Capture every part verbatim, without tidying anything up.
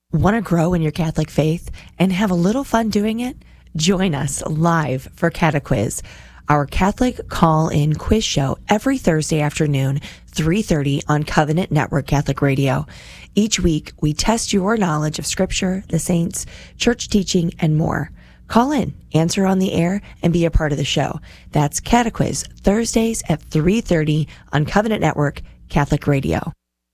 Want to grow in your Catholic faith and have a little fun doing it? Join us live for Catequiz, our Catholic call-in quiz show every Thursday afternoon, three thirty on Covenant Network Catholic Radio. Each week, we test your knowledge of Scripture, the saints, church teaching, and more. Call in, answer on the air, and be a part of the show. That's Catequiz, Thursdays at three thirty on Covenant Network Catholic Radio.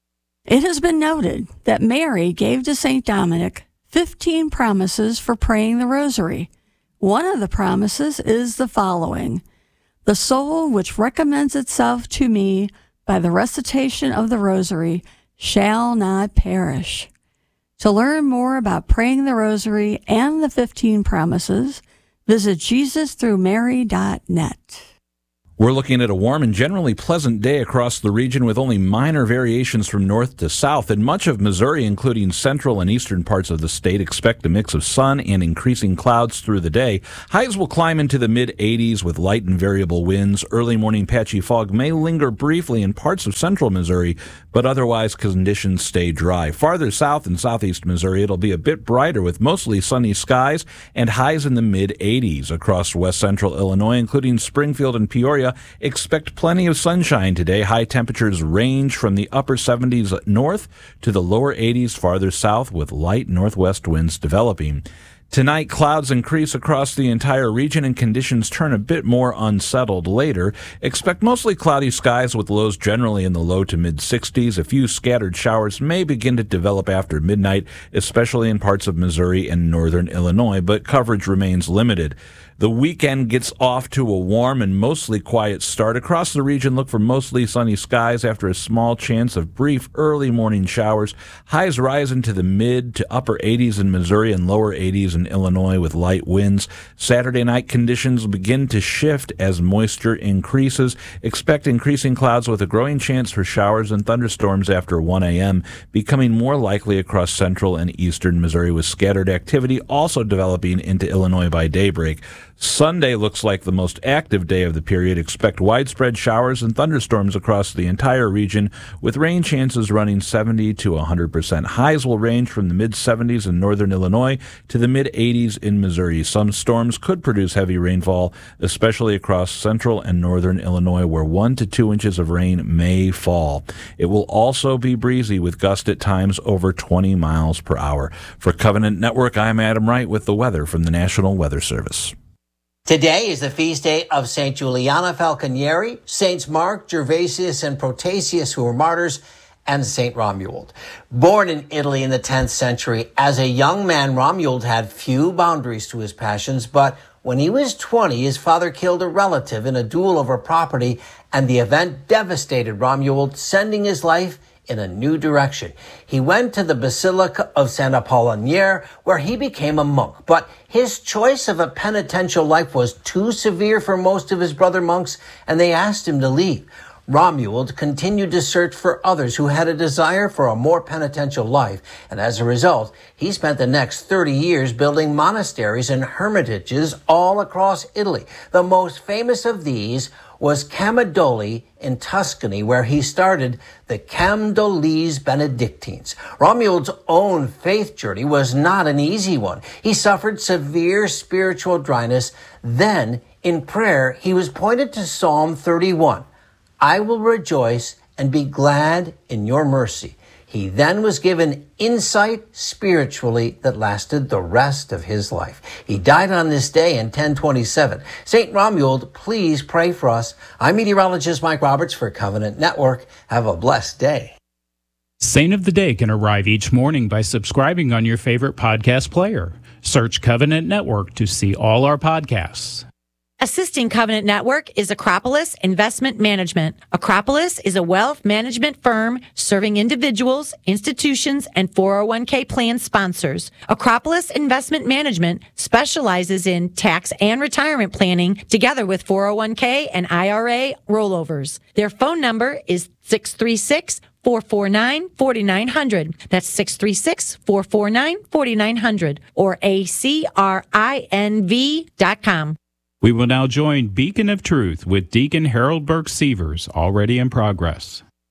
It has been noted that Mary gave to Saint Dominic fifteen promises for praying the rosary. One of the promises is the following: "The soul which recommends itself to me by the recitation of the rosary shall not perish." To learn more about praying the rosary and the fifteen promises, visit Jesus through Mary dot net. We're looking at a warm and generally pleasant day across the region with only minor variations from north to south. In much of Missouri, including central and eastern parts of the state, expect a mix of sun and increasing clouds through the day. Highs will climb into the mid eighties with light and variable winds. Early morning patchy fog may linger briefly in parts of central Missouri, but otherwise conditions stay dry. Farther south in southeast Missouri, it'll be a bit brighter with mostly sunny skies and highs in the mid eighties. Across west central Illinois, including Springfield and Peoria, expect plenty of sunshine today. High temperatures range from the upper seventies north to the lower eighties farther south with light northwest winds developing. Tonight, clouds increase across the entire region and conditions turn a bit more unsettled later. Expect mostly cloudy skies with lows generally in the low to mid sixties. A few scattered showers may begin to develop after midnight, especially in parts of Missouri and northern Illinois, but coverage remains limited. The weekend gets off to a warm and mostly quiet start. Across the region, look for mostly sunny skies after a small chance of brief early morning showers. Highs rise into the mid to upper eighties in Missouri and lower eighties in Illinois with light winds. Saturday night conditions begin to shift as moisture increases. Expect increasing clouds with a growing chance for showers and thunderstorms after one a.m., becoming more likely across central and eastern Missouri with scattered activity also developing into Illinois by daybreak. Sunday looks like the most active day of the period. Expect widespread showers and thunderstorms across the entire region, with rain chances running seventy to one hundred percent. Highs will range from the mid-seventies in northern Illinois to the mid-eighties in Missouri. Some storms could produce heavy rainfall, especially across central and northern Illinois, where one to two inches of rain may fall. It will also be breezy with gusts at times over twenty miles per hour. For Covenant Network, I'm Adam Wright with the weather from the National Weather Service. Today is the feast day of Saint Juliana Falconieri, Saints Mark, Gervasius, and Protasius, who were martyrs, and Saint Romuald. Born in Italy in the tenth century, as a young man, Romuald had few boundaries to his passions, but when he was twenty, his father killed a relative in a duel over property, and the event devastated Romuald, sending his life in a new direction. He went to the Basilica of Saint Apollinaire, where he became a monk. But his choice of a penitential life was too severe for most of his brother monks, and they asked him to leave. Romuald continued to search for others who had a desire for a more penitential life, and as a result, he spent the next thirty years building monasteries and hermitages all across Italy. The most famous of these was Camaldoli in Tuscany, where he started the Camaldolese Benedictines. Romuald's own faith journey was not an easy one. He suffered severe spiritual dryness. Then, in prayer, he was pointed to Psalm thirty-one. I will rejoice and be glad in your mercy. He then was given insight spiritually that lasted the rest of his life. He died on this day in ten twenty-seven. Saint Romuald, please pray for us. I'm meteorologist Mike Roberts for Covenant Network. Have a blessed day. Saint of the Day can arrive each morning by subscribing on your favorite podcast player. Search Covenant Network to see all our podcasts. Assisting Covenant Network is Acropolis Investment Management. Acropolis is a wealth management firm serving individuals, institutions, and four oh one k plan sponsors. Acropolis Investment Management specializes in tax and retirement planning together with four oh one k and I R A rollovers. Their phone number is six three six, four four nine, four nine zero zero. That's six three six, four four nine, four nine zero zero or A C R I N V dot com. We will now join Beacon of Truth with Deacon Harold Burke Sievers, already in progress.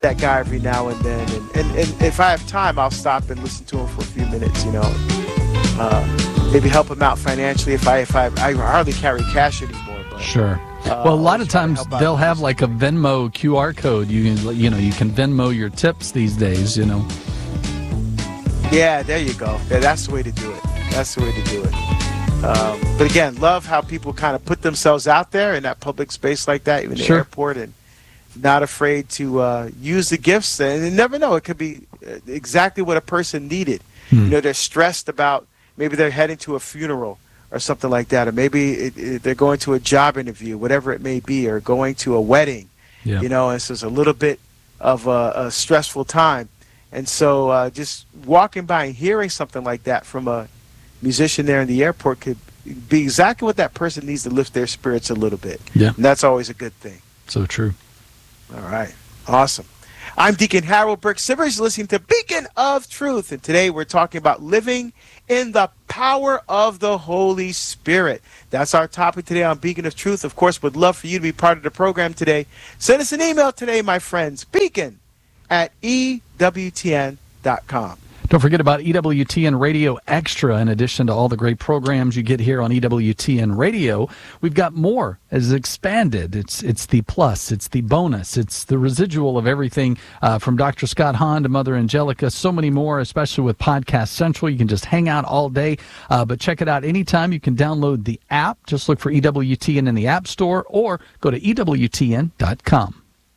that guy every now and then, and, and, and if I have time, I'll stop and listen to him for a few minutes, you know. Uh, maybe help him out financially if I if I I hardly carry cash anymore. But, sure. uh, Well, a lot I'll of try to times help out. they'll have like a Venmo Q R code. You can you know you can Venmo your tips these days. You know. Yeah, there you go. Yeah, that's the way to do it. That's the way to do it. Um, but again, love how people kind of put themselves out there in that public space like that, even the Sure. airport, and not afraid to uh, use the gifts. And you never know, it could be uh, exactly what a person needed. Hmm. You know, they're stressed about maybe they're heading to a funeral or something like that, or maybe it, it, they're going to a job interview, whatever it may be, or going to a wedding. Yeah. You know, and so it's a little bit of a, a stressful time. And so uh, just walking by and hearing something like that from a musician there in the airport could be exactly what that person needs to lift their spirits a little bit. Yeah. And that's always a good thing. So true. All right. Awesome. I'm Deacon Harold Burke Sivers, listening to Beacon of Truth. And today we're talking about living in the power of the Holy Spirit. That's our topic today on Beacon of Truth. Of course, would love for you to be part of the program today. Send us an email today, my friends. Beacon at E W T N dot com. Don't forget about E W T N Radio Extra. In addition to all the great programs you get here on E W T N Radio, we've got more as expanded. It's it's the plus, it's the bonus, it's the residual of everything uh, from Doctor Scott Hahn to Mother Angelica, so many more, especially with Podcast Central. You can just hang out all day, uh, but check it out anytime. You can download the app. Just look for E W T N in the App Store or go to E W T N dot com.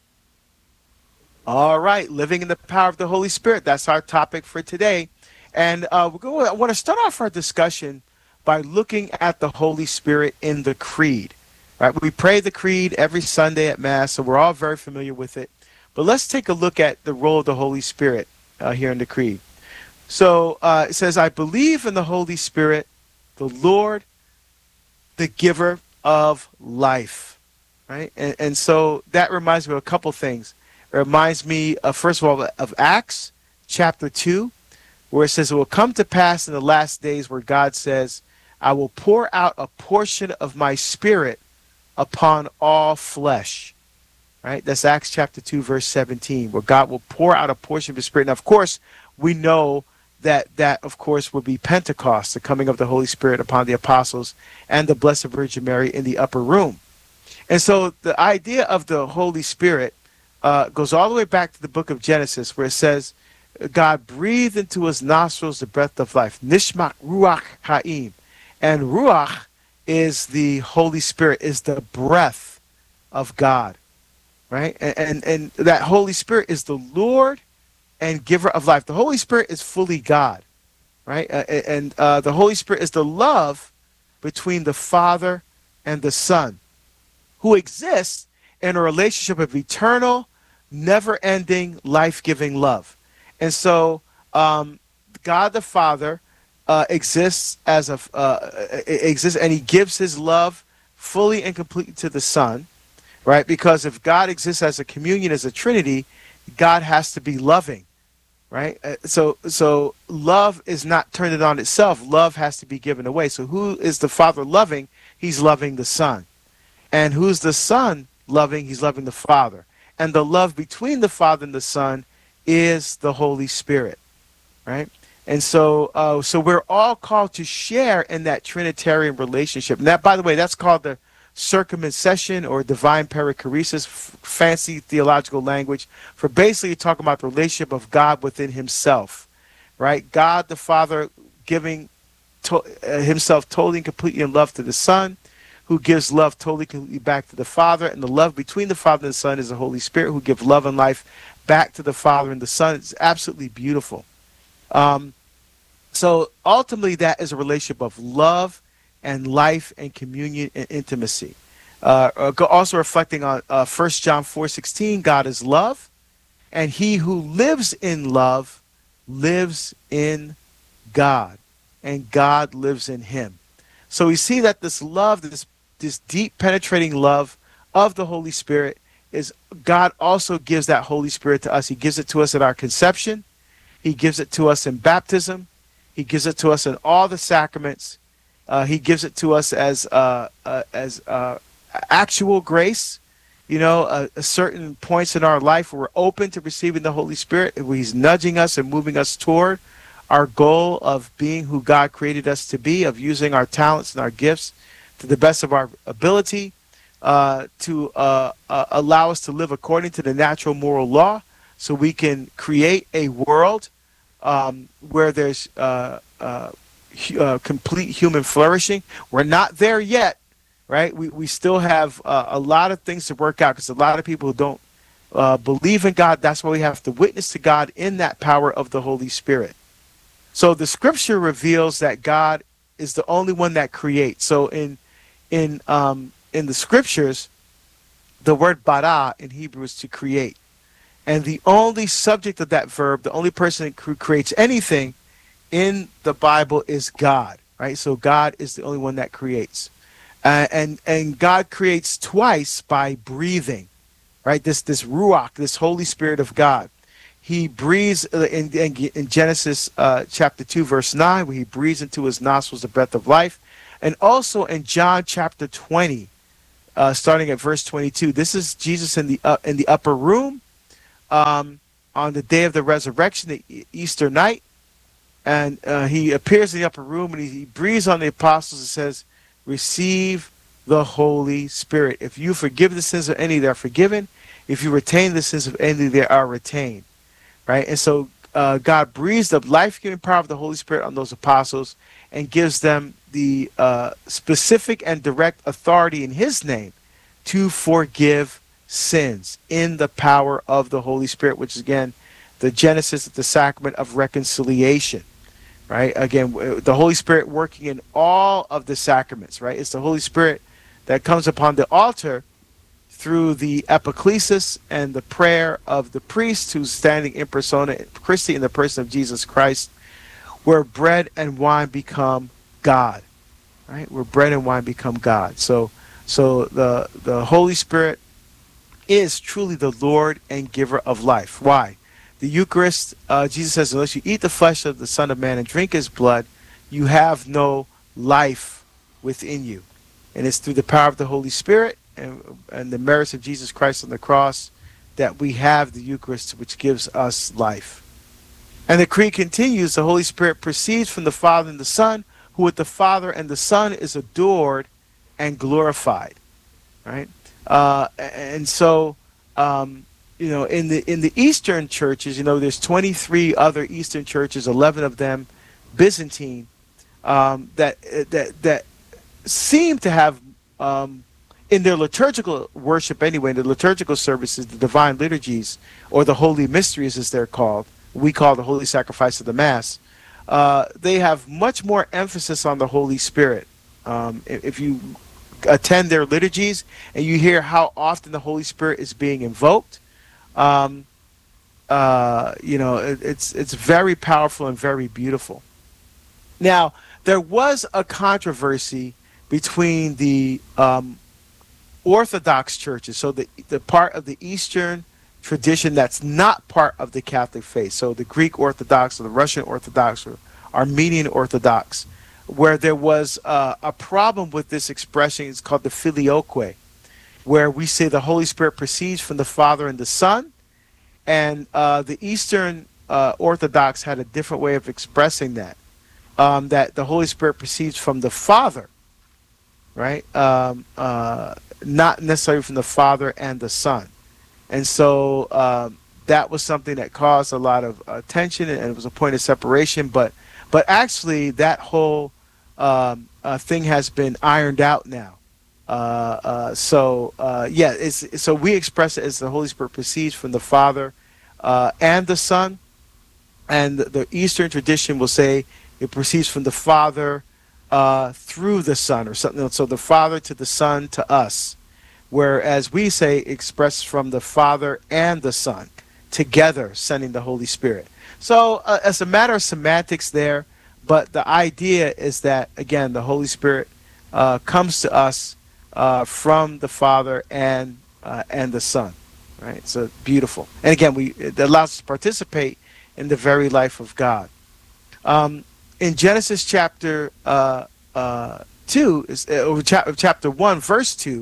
All right, living in the power of the Holy Spirit. That's our topic for today. And uh, we're going to, I want to start off our discussion by looking at the Holy Spirit in the Creed. Right? We pray the Creed every Sunday at Mass, so we're all very familiar with it. But let's take a look at the role of the Holy Spirit uh, here in the Creed. So uh, it says, I believe in the Holy Spirit, the Lord, the giver of life. Right? And, and so that reminds me of a couple things. It reminds me, of, first of all, of Acts chapter two, where it says, it will come to pass in the last days where God says, I will pour out a portion of my spirit upon all flesh. Right? That's Acts chapter two, verse seventeen, where God will pour out a portion of his spirit. Now, of course, we know that that, of course, would be Pentecost, the coming of the Holy Spirit upon the apostles and the Blessed Virgin Mary in the upper room. And so the idea of the Holy Spirit Uh, goes all the way back to the book of Genesis, where it says, God breathed into his nostrils the breath of life. Nishmak Ruach Ha'im. And Ruach is the Holy Spirit, is the breath of God. Right? And, and, and that Holy Spirit is the Lord and giver of life. The Holy Spirit is fully God. Right? Uh, and uh, the Holy Spirit is the love between the Father and the Son, who exists in a relationship of eternal, never-ending, life-giving love. And so um, God the Father uh, exists as a uh, exists, and he gives his love fully and completely to the Son, right? Because if God exists as a communion, as a Trinity, God has to be loving, right? Uh, so so love is not turned on itself. Love has to be given away. So who is the Father loving? He's loving the Son. And who's the Son loving? He's loving the Father. And the love between the Father and the Son is the Holy Spirit, right? And so uh, so we're all called to share in that Trinitarian relationship. And that, by the way, that's called the circumcision or divine perichoresis, f- fancy theological language, for basically talking about the relationship of God within himself, right? God the Father giving to- uh, himself totally and completely in love to the Son, who gives love totally completely back to the Father, and the love between the Father and the Son is the Holy Spirit, who gives love and life back to the Father and the Son. It's absolutely beautiful. Um, so ultimately, that is a relationship of love and life and communion and intimacy. Uh, also reflecting on uh, First John four sixteen, God is love, and he who lives in love lives in God, and God lives in him. So we see that this love, this this deep penetrating love of the Holy Spirit, is God also gives that Holy Spirit to us. He gives it to us at our conception. He gives it to us in baptism. He gives it to us in all the sacraments. Uh, he gives it to us as uh, uh, as uh, actual grace. you know, uh, certain points in our life where we're open to receiving the Holy Spirit, where He's nudging us and moving us toward our goal of being who God created us to be, of using our talents and our gifts to the best of our ability, uh, to uh, uh, allow us to live according to the natural moral law, so we can create a world um, where there's uh, uh, hu- uh, complete human flourishing. We're not there yet, right? We we still have uh, a lot of things to work out, because a lot of people who don't uh, believe in God. That's why we have to witness to God in that power of the Holy Spirit. So the Scripture reveals that God is the only one that creates. So in in um, in the Scriptures, the word bara in Hebrew is to create. And the only subject of that verb, the only person who creates anything in the Bible is God, right? So God is the only one that creates. Uh, and, and God creates twice by breathing, right? This, this ruach, this Holy Spirit of God. He breathes in, in, in Genesis uh, chapter two, verse nine, where He breathes into His nostrils the breath of life. And also in John chapter twenty, uh, starting at verse twenty-two, this is Jesus in the, uh, in the upper room, Um, on the day of the resurrection, the Easter night, and uh, He appears in the upper room, and he, he breathes on the apostles and says, receive the Holy Spirit. If you forgive the sins of any, they are forgiven. If you retain the sins of any, they are retained. Right? And so uh, God breathes the life-giving power of the Holy Spirit on those apostles and gives them the uh, specific and direct authority in His name to forgive sins in the power of the Holy Spirit, which is, again, the genesis of the sacrament of reconciliation, right? Again, the Holy Spirit working in all of the sacraments, right? It's the Holy Spirit that comes upon the altar through the epiclesis and the prayer of the priest who's standing in persona Christi, in the person of Jesus Christ, where bread and wine become God, right? Where bread and wine become God. So, so the the Holy Spirit is truly the Lord and giver of life. Why? The Eucharist, uh, Jesus says, unless you eat the flesh of the Son of Man and drink His blood, you have no life within you. And it's through the power of the Holy Spirit and, and the merits of Jesus Christ on the cross that we have the Eucharist, which gives us life. And the creed continues, the Holy Spirit proceeds from the Father and the Son, who with the Father and the Son is adored and glorified. Right? Uh, and so, um, you know, in the in the Eastern churches, you know, there's twenty-three other Eastern churches, eleven of them Byzantine, um, that that that seem to have um, in their liturgical worship anyway, in the liturgical services, the divine liturgies, or the holy mysteries as they're called, we call the holy sacrifice of the Mass. Uh, they have much more emphasis on the Holy Spirit. Um, if you attend their liturgies and you hear how often the Holy Spirit is being invoked, um, uh, you know, it, it's it's very powerful and very beautiful. Now, there was a controversy between the um, Orthodox churches, so the the part of the Eastern tradition that's not part of the Catholic faith, so the Greek Orthodox or the Russian Orthodox or Armenian Orthodox, where there was uh, a problem with this expression. It's called the filioque, where we say the Holy Spirit proceeds from the Father and the Son, and uh, the Eastern uh, Orthodox had a different way of expressing that, um, that the Holy Spirit proceeds from the Father, right? Um, uh, not necessarily from the Father and the Son. And so um, that was something that caused a lot of uh, tension, and it was a point of separation, but but actually that whole Um, uh, thing has been ironed out now. Uh, uh, so uh, yeah, it's, so we express it as the Holy Spirit proceeds from the Father uh, and the Son, and the, the Eastern tradition will say it proceeds from the Father uh, through the Son, or something. So the Father to the Son to us, whereas we say expressed from the Father and the Son together, sending the Holy Spirit. So uh, as a matter of semantics there. But the idea is that, again, the Holy Spirit uh, comes to us uh, from the Father and uh, and the Son, right? So beautiful. And again, we it allows us to participate in the very life of God. Um, in Genesis chapter uh, uh, two, is, uh, chapter one, verse two,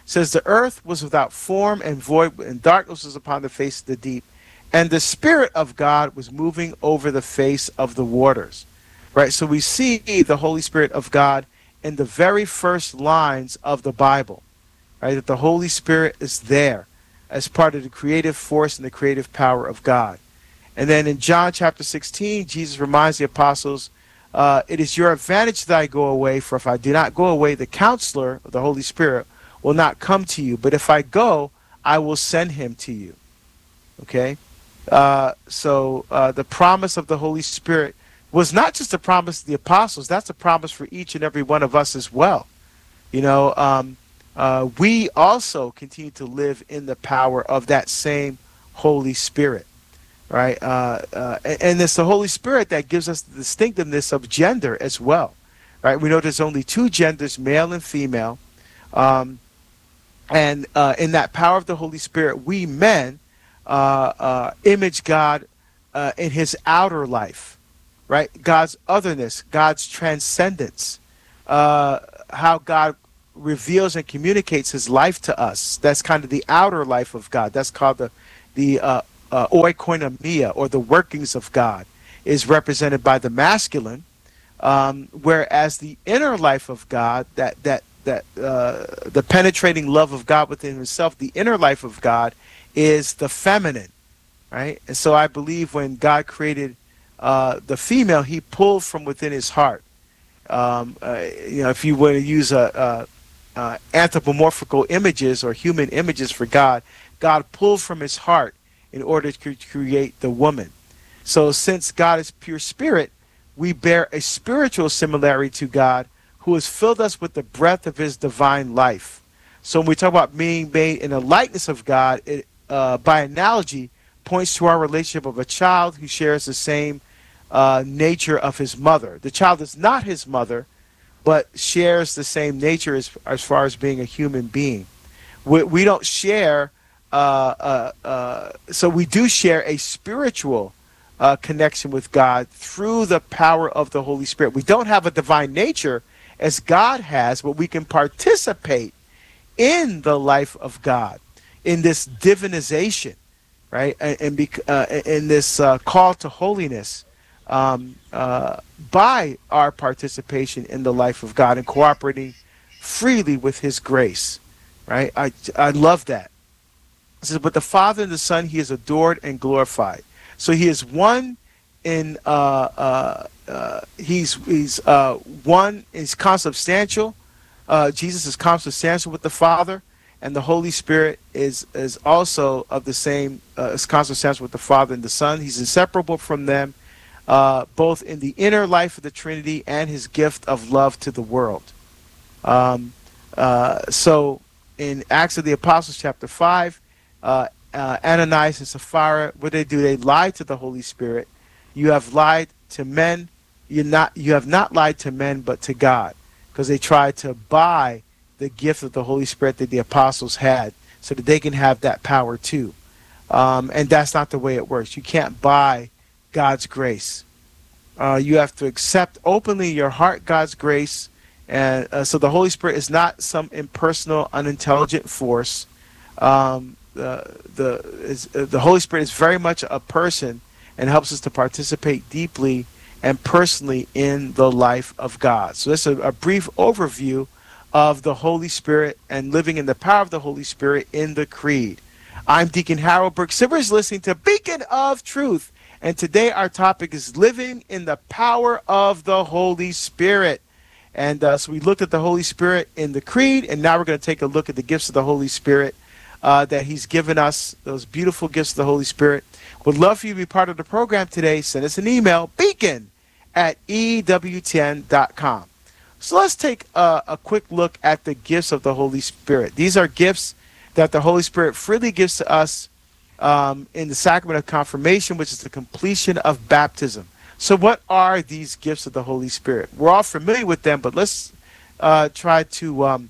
says, the earth was without form and void, and darkness was upon the face of the deep. And the Spirit of God was moving over the face of the waters. Right? So we see the Holy Spirit of God in the very first lines of the Bible. Right? That the Holy Spirit is there as part of the creative force and the creative power of God. And then in John chapter sixteen, Jesus reminds the apostles, uh, it is your advantage that I go away, for if I do not go away, the counselor, the Holy Spirit, will not come to you. But if I go, I will send him to you. Okay? Uh, so uh, the promise of the Holy Spirit was not just a promise to the apostles, that's a promise for each and every one of us as well. You know, um, uh, we also continue to live in the power of that same Holy Spirit. Right, uh, uh, and it's the Holy Spirit that gives us the distinctiveness of gender as well. Right, we know there's only two genders, male and female, um, and uh, in that power of the Holy Spirit, we men uh, uh, image God uh, in His outer life, right? God's otherness, God's transcendence, uh, how God reveals and communicates His life to us. That's kind of the outer life of God. That's called the the uh, Uh, oikonomia, or the workings of God, is represented by the masculine, um, whereas the inner life of God, that that that uh, the penetrating love of God within Himself, the inner life of God, is the feminine, right? And so I believe when God created uh, the female, He pulled from within His heart. Um, uh, you know, if you were to use a, a, a anthropomorphical images or human images for God, God pulled from His heart in order to create the woman. So since God is pure spirit, we bear a spiritual similarity to God, who has filled us with the breath of His divine life. So when we talk about being made in the likeness of God, it, uh, by analogy, points to our relationship of a child who shares the same uh, nature of his mother. The child is not his mother, but shares the same nature as, as far as being a human being. We, we don't share Uh, uh, uh, so we do share a spiritual uh, connection with God through the power of the Holy Spirit. We don't have a divine nature as God has, but we can participate in the life of God, in this divinization, right? And, and be, uh, in this uh, call to holiness um, uh, by our participation in the life of God and cooperating freely with His grace, right? I, I love that. It says, but the Father and the Son, He is adored and glorified. So He is one in, uh, uh, uh, he's, he's uh, one, is consubstantial. Uh, Jesus is consubstantial with the Father, and the Holy Spirit is, is also of the same, uh, is consubstantial with the Father and the Son. He's inseparable from them, uh, both in the inner life of the Trinity and His gift of love to the world. Um, uh, so in Acts of the Apostles, chapter five, Uh, uh, Ananias and Sapphira, what they do, they lie to the Holy Spirit. You have lied to men. You're not. You have not lied to men, but to God, because they tried to buy the gift of the Holy Spirit that the apostles had, so that they can have that power too. Um, and that's not the way it works. You can't buy God's grace. Uh, you have to accept openly in your heart God's grace, and uh, so the Holy Spirit is not some impersonal, unintelligent force. Um, Uh, the is, uh, the Holy Spirit is very much a person and helps us to participate deeply and personally in the life of God. So that's a, a brief overview of the Holy Spirit and living in the power of the Holy Spirit in the Creed. I'm Deacon Harold Burke Sivers, listening to Beacon of Truth, and today our topic is living in the power of the Holy Spirit. And uh, so we looked at the Holy Spirit in the Creed, and now we're going to take a look at the gifts of the Holy Spirit Uh, that He's given us, those beautiful gifts of the Holy Spirit. Would love for you to be part of the program today. Send us an email, beacon at E W T N dot com. So let's take a, a quick look at the gifts of the Holy Spirit. These are gifts that the Holy Spirit freely gives to us um, in the sacrament of confirmation, which is the completion of baptism. So what are these gifts of the Holy Spirit? We're all familiar with them, but let's uh, try to um,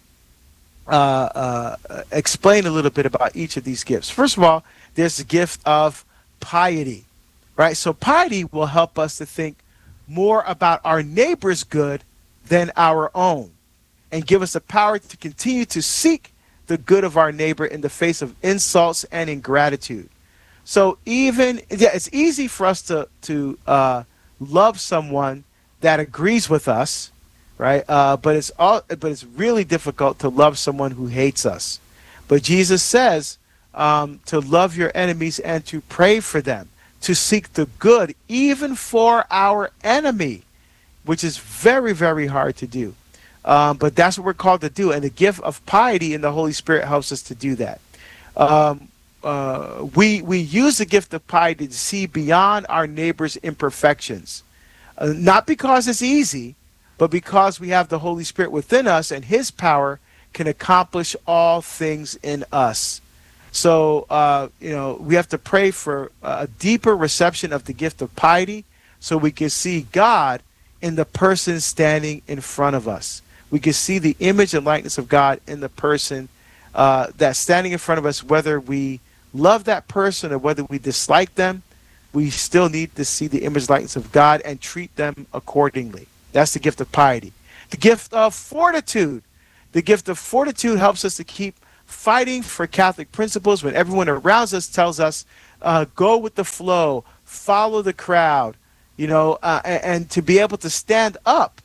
Uh, uh, explain a little bit about each of these gifts. First of all, there's the gift of piety, right? So piety will help us to think more about our neighbor's good than our own, and give us the power to continue to seek the good of our neighbor in the face of insults and ingratitude. So even, yeah, it's easy for us to, to uh, love someone that agrees with us, right? Uh, but it's all, but it's really difficult to love someone who hates us. But Jesus says um, to love your enemies and to pray for them, to seek the good, even for our enemy, which is very, very hard to do. Um, but that's what we're called to do. And the gift of piety in the Holy Spirit helps us to do that. Um, uh, we, we use the gift of piety to see beyond our neighbor's imperfections. Uh, not because it's easy, but because we have the Holy Spirit within us, and his power can accomplish all things in us. So, uh, you know, we have to pray for a deeper reception of the gift of piety so we can see God in the person standing in front of us. We can see the image and likeness of God in the person uh, that's standing in front of us. Whether we love that person or whether we dislike them, we still need to see the image and likeness of God and treat them accordingly. That's the gift of piety. The gift of fortitude. The gift of fortitude helps us to keep fighting for Catholic principles when everyone around us tells us, uh, go with the flow, follow the crowd, you know, uh, and, and to be able to stand up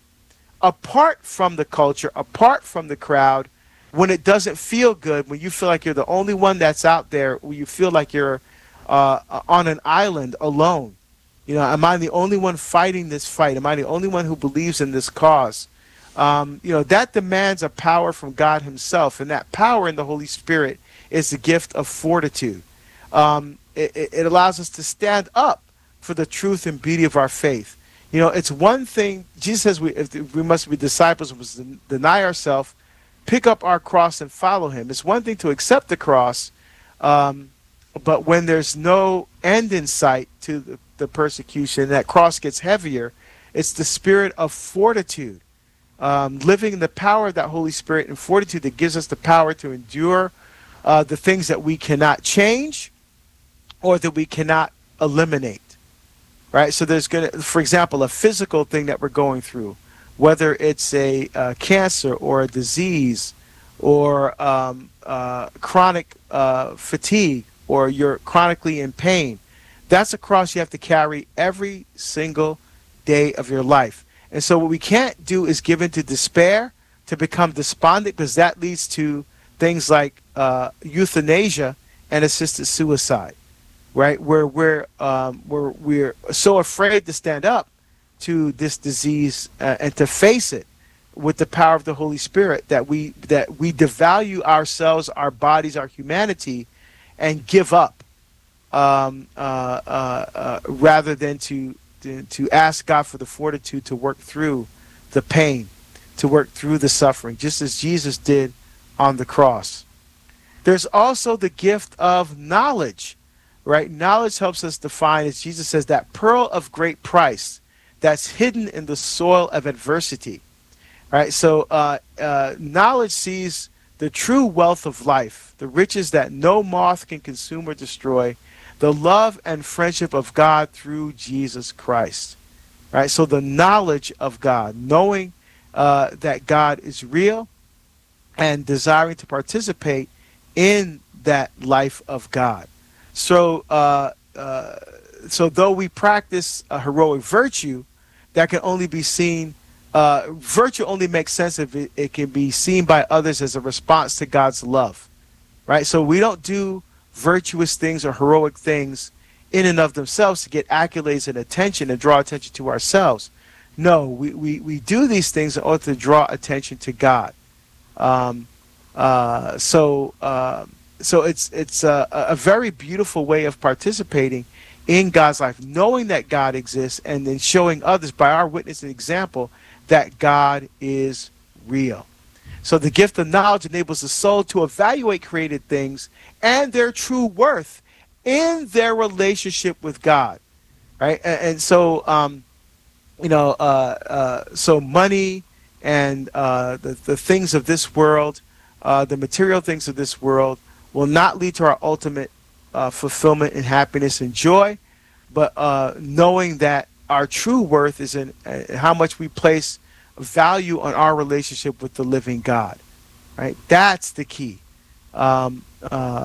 apart from the culture, apart from the crowd, when it doesn't feel good, when you feel like you're the only one that's out there, when you feel like you're uh, on an island alone. You know, am I the only one fighting this fight? Am I the only one who believes in this cause? Um, you know, that demands a power from God himself, and that power in the Holy Spirit is the gift of fortitude. Um, it, it allows us to stand up for the truth and beauty of our faith. You know, it's one thing, Jesus says we, if we must be disciples, we must deny ourselves, pick up our cross and follow him. It's one thing to accept the cross, um, but when there's no end in sight to the, the persecution, that cross gets heavier, it's the spirit of fortitude. Um, living in the power of that Holy Spirit and fortitude that gives us the power to endure uh, the things that we cannot change or that we cannot eliminate. Right? So there's going to, for example, a physical thing that we're going through, whether it's a uh, cancer or a disease or um, uh, chronic uh, fatigue, or you're chronically in pain. That's a cross you have to carry every single day of your life. And so what we can't do is give into despair, to become despondent, because that leads to things like uh, euthanasia and assisted suicide, right? Where we're, um, we're, we're so afraid to stand up to this disease uh, and to face it with the power of the Holy Spirit that we, that we devalue ourselves, our bodies, our humanity, and give up um, uh, uh, uh, rather than to To, to ask God for the fortitude to work through the pain, to work through the suffering, just as Jesus did on the cross. There's also the gift of knowledge, right? Knowledge helps us define, as Jesus says, that pearl of great price that's hidden in the soil of adversity, right? So uh, uh, knowledge sees the true wealth of life, the riches that no moth can consume or destroy, the love and friendship of God through Jesus Christ, right? So the knowledge of God, knowing uh, that God is real and desiring to participate in that life of God. So, uh, uh, so though we practice a heroic virtue, that can only be seen, uh, virtue only makes sense if it, it can be seen by others as a response to God's love, right? So we don't do virtuous things or heroic things in and of themselves to get accolades and attention and draw attention to ourselves. No, we, we, we do these things in order to draw attention to God. Um, uh, so uh, so it's it's a, a very beautiful way of participating in God's life, knowing that God exists and then showing others by our witness and example that God is real. So the gift of knowledge enables the soul to evaluate created things and their true worth in their relationship with God, right? And, and so, um, you know, uh, uh, so money and uh, the, the things of this world, uh, the material things of this world will not lead to our ultimate uh, fulfillment and happiness and joy, but uh, knowing that our true worth is in uh, how much we place value on our relationship with the living God, right? That's the key. um, uh,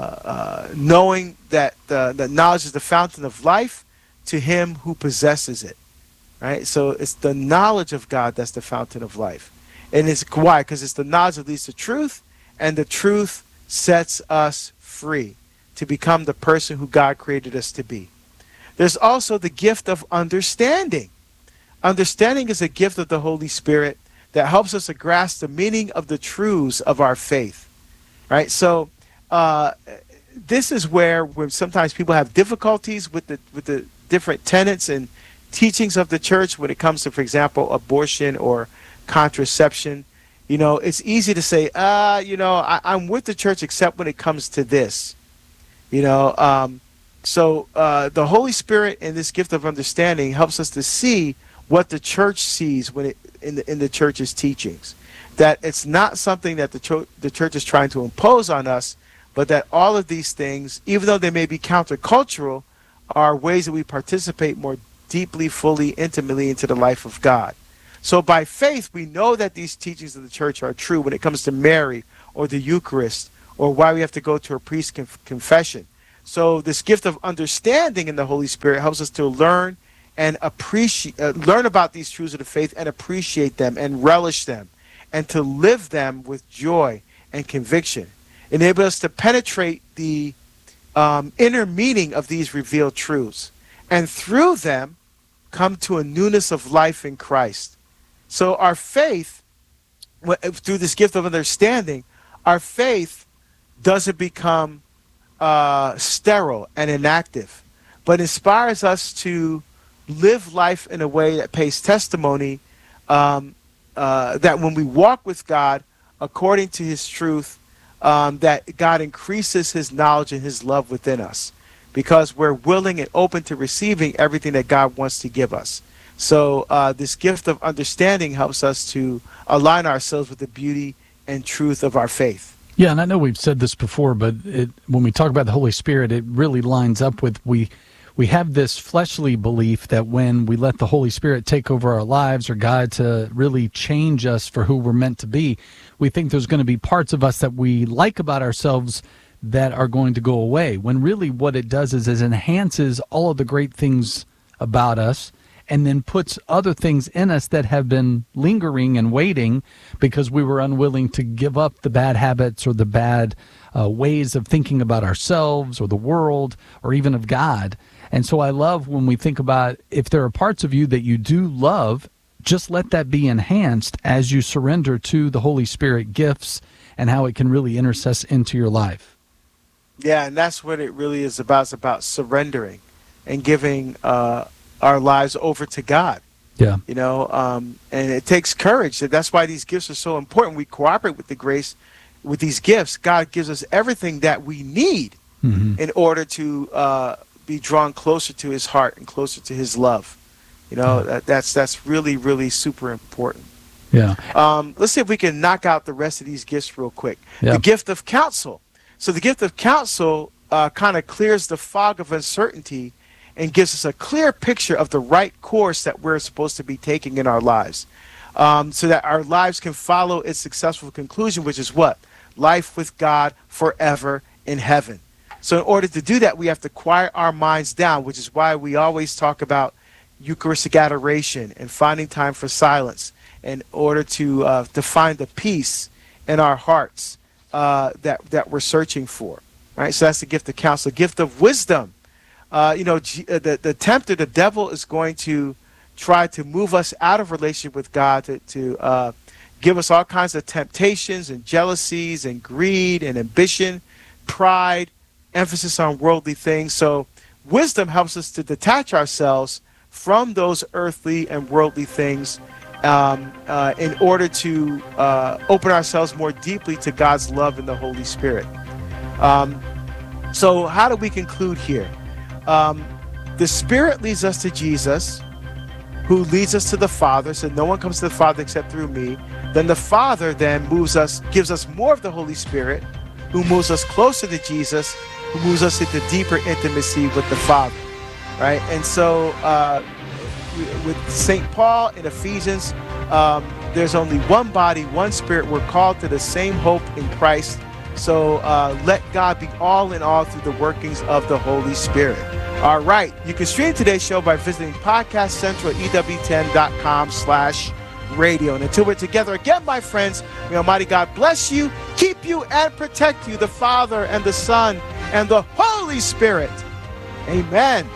uh, knowing that uh, that knowledge is the fountain of life to him who possesses it. Right? So it's the knowledge of God that's the fountain of life. And it's why? Because it's the knowledge that leads to truth, and the truth sets us free to become the person who God created us to be. There's also the gift of understanding. Understanding is a gift of the Holy Spirit that helps us to grasp the meaning of the truths of our faith. Right? So uh, this is where when sometimes people have difficulties with the with the different tenets and teachings of the church when it comes to, for example, abortion or contraception. You know, it's easy to say, uh, you know, I, I'm with the church except when it comes to this. You know, um, so uh, the Holy Spirit and this gift of understanding helps us to see what the church sees when it in the in the church's teachings. That it's not something that the cho- the church is trying to impose on us, but that all of these things, even though they may be countercultural, are ways that we participate more deeply, fully, intimately into the life of God. So by faith, we know that these teachings of the church are true when it comes to Mary or the Eucharist or why we have to go to a priest conf- confession. So this gift of understanding in the Holy Spirit helps us to learn and appreciate, uh, learn about these truths of the faith and appreciate them and relish them and to live them with joy and conviction. Enable us to penetrate the um, inner meaning of these revealed truths and through them come to a newness of life in Christ. So our faith, through this gift of understanding, our faith doesn't become uh, sterile and inactive, but inspires us to live life in a way that pays testimony um, uh, that when we walk with God according to his truth, um, that God increases his knowledge and his love within us because we're willing and open to receiving everything that God wants to give us. So uh, this gift of understanding helps us to align ourselves with the beauty and truth of our faith. Yeah, and I know we've said this before, but it, when we talk about the Holy Spirit, it really lines up with we we have this fleshly belief that when we let the Holy Spirit take over our lives or God to really change us for who we're meant to be, we think there's going to be parts of us that we like about ourselves that are going to go away, when really what it does is it enhances all of the great things about us and then puts other things in us that have been lingering and waiting because we were unwilling to give up the bad habits or the bad uh, ways of thinking about ourselves or the world or even of God. And so I love when we think about if there are parts of you that you do love, just let that be enhanced as you surrender to the Holy Spirit gifts and how it can really intercess into your life. Yeah, and that's what it really is about. It's about surrendering and giving uh, our lives over to God. Yeah. You know, um, and it takes courage. That's why these gifts are so important. We cooperate with the grace, with these gifts. God gives us everything that we need mm-hmm. in order to uh, be drawn closer to his heart and closer to his love. You know, yeah. that, that's that's really, really super important. Yeah. Um, let's see if we can knock out the rest of these gifts real quick. Yeah. The gift of counsel. So the gift of counsel uh, kind of clears the fog of uncertainty and gives us a clear picture of the right course that we're supposed to be taking in our lives, um, so that our lives can follow its successful conclusion, which is what? Life with God forever in heaven. So in order to do that, we have to quiet our minds down, which is why we always talk about Eucharistic adoration and finding time for silence in order to uh, to find the peace in our hearts uh, that, that we're searching for. Right? So that's the gift of counsel. The gift of wisdom. Uh, you know, the, the tempter, the devil, is going to try to move us out of relationship with God, to, to uh, give us all kinds of temptations and jealousies and greed and ambition, pride, emphasis on worldly things. So wisdom helps us to detach ourselves from those earthly and worldly things um, uh, in order to uh, open ourselves more deeply to God's love and the Holy Spirit. Um, so how do we conclude here? Um, the Spirit leads us to Jesus, who leads us to the Father. So no one comes to the Father except through me. Then the Father then moves us, gives us more of the Holy Spirit, who moves us closer to Jesus, who moves us into deeper intimacy with the Father. Right? And so uh, with Saint Paul in Ephesians, um, there's only one body, one Spirit. We're called to the same hope in Christ, So uh, let God be all in all through the workings of the Holy Spirit. All right. You can stream today's show by visiting Podcast Central at E W ten dot com slash radio. And until we're together again, my friends, may Almighty God bless you, keep you, and protect you, the Father and the Son and the Holy Spirit. Amen.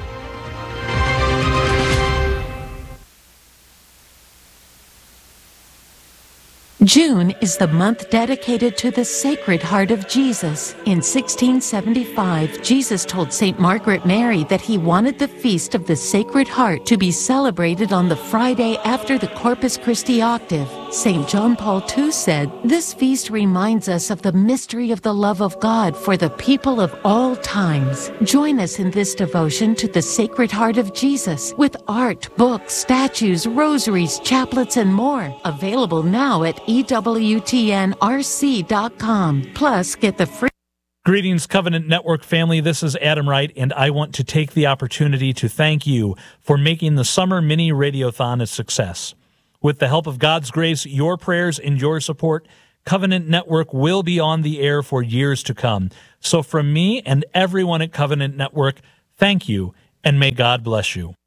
June is the month dedicated to the Sacred Heart of Jesus. In sixteen seventy-five, Jesus told Saint Margaret Mary that he wanted the Feast of the Sacred Heart to be celebrated on the Friday after the Corpus Christi octave. Saint John Paul the Second said, "This feast reminds us of the mystery of the love of God for the people of all times." Join us in this devotion to the Sacred Heart of Jesus with art, books, statues, rosaries, chaplets, and more. Available now at E W T N R C dot com. Plus, get the free... Greetings, Covenant Network family. This is Adam Wright, and I want to take the opportunity to thank you for making the Summer Mini Radiothon a success. With the help of God's grace, your prayers, and your support, Covenant Network will be on the air for years to come. So from me and everyone at Covenant Network, thank you, and may God bless you.